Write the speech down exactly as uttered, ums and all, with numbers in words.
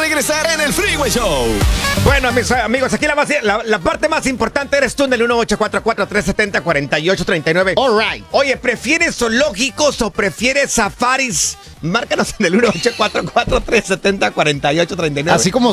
regresar en el Freeway Show. Bueno, mis amigos, aquí la, más, la, la parte más importante eres tú en el uno ocho cuatro cuatro, tres siete cero, cuatro ocho tres nueve. All right. Oye, ¿prefieres zoológicos o prefieres safaris? Márcanos en el uno ocho cuatro cuatro, tres siete cero, cuatro ocho tres nueve. Así como